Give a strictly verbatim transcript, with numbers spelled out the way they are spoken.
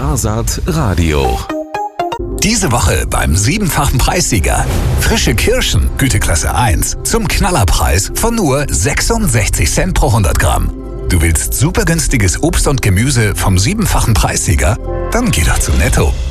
Sparsat Radio. Diese Woche beim siebenfachen Preissieger. Frische Kirschen, Güteklasse eins, zum Knallerpreis von nur sechsundsechzig Cent pro hundert Gramm. Du willst super günstiges Obst und Gemüse vom siebenfachen Preissieger? Dann geh doch zu Netto.